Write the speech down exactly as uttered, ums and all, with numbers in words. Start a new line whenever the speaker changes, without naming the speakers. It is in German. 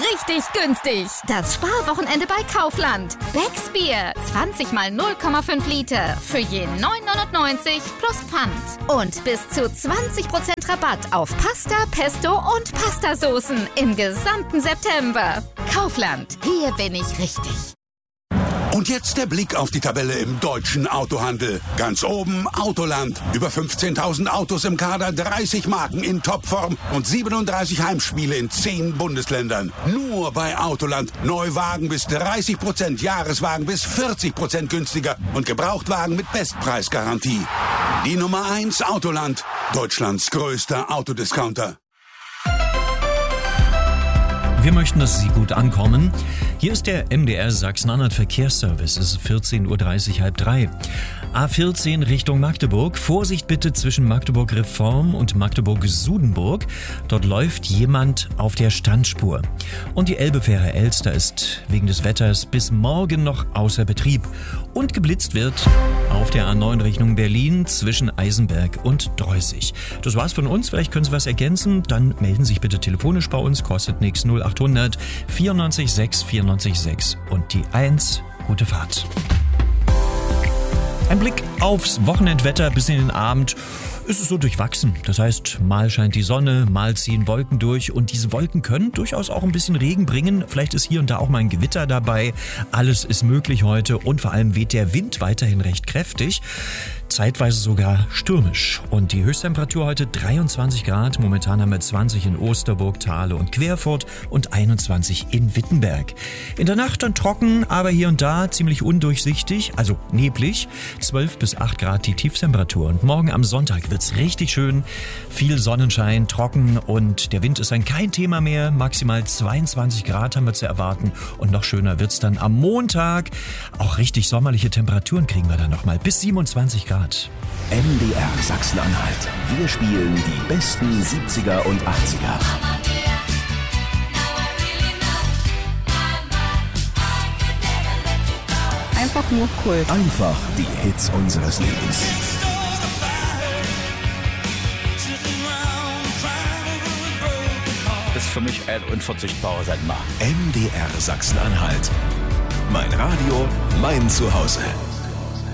richtig günstig. Das Sparwochenende bei Kaufland. Becks Bier, zwanzig mal null Komma fünf Liter für je neun neunundneunzig plus Pfand. Und bis zu zwanzig Prozent Rabatt auf Pasta, Pesto und Pastasoßen im gesamten September. Kaufland, hier bin ich richtig.
Und jetzt der Blick auf die Tabelle im deutschen Autohandel. Ganz oben Autoland. Über fünfzehntausend Autos im Kader, dreißig Marken in Topform und siebenunddreißig Heimspiele in zehn Bundesländern. Nur bei Autoland. Neuwagen bis dreißig Prozent, Jahreswagen bis vierzig Prozent günstiger und Gebrauchtwagen mit Bestpreisgarantie. Die Nummer eins Autoland. Deutschlands größter Autodiscounter.
Wir möchten, dass Sie gut ankommen. Hier ist der M D R Sachsen-Anhalt Verkehrsservice. Es ist vierzehn Uhr dreißig, halb drei. A vierzehn Richtung Magdeburg. Vorsicht bitte zwischen Magdeburg Reform und Magdeburg Sudenburg. Dort läuft jemand auf der Standspur. Und die Elbefähre Elster ist wegen des Wetters bis morgen noch außer Betrieb. Und geblitzt wird auf der A neun Richtung Berlin zwischen Eisenberg und Dreußig. Das war's von uns. Vielleicht können Sie was ergänzen. Dann melden Sie sich bitte telefonisch bei uns. Kostet nichts. null achthundert vierundneunzig sechs vierundneunzig sechs und die eins. Gute Fahrt. Ein Blick aufs Wochenendwetter bis in den Abend. Es ist so durchwachsen. Das heißt, mal scheint die Sonne, mal ziehen Wolken durch und diese Wolken können durchaus auch ein bisschen Regen bringen. Vielleicht ist hier und da auch mal ein Gewitter dabei. Alles ist möglich heute und vor allem weht der Wind weiterhin recht kräftig. Zeitweise sogar stürmisch. Und die Höchsttemperatur heute dreiundzwanzig Grad. Momentan haben wir zwanzig in Osterburg, Thale und Querfurt und einundzwanzig in Wittenberg. In der Nacht dann trocken, aber hier und da ziemlich undurchsichtig, also neblig. zwölf bis acht Grad die Tiefstemperatur. Und morgen am Sonntag wird's richtig schön. Viel Sonnenschein, trocken und der Wind ist dann kein Thema mehr. Maximal zweiundzwanzig Grad haben wir zu erwarten. Und noch schöner wird's dann am Montag. Auch richtig sommerliche Temperaturen kriegen wir dann nochmal. Bis siebenundzwanzig Grad.
M D R Sachsen-Anhalt. Wir spielen die besten siebziger und achtziger.
Einfach nur Kult.
Einfach die Hits unseres Lebens.
Das ist für mich ein unverzichtbarer Sender.
M D R Sachsen-Anhalt. Mein Radio, mein Zuhause.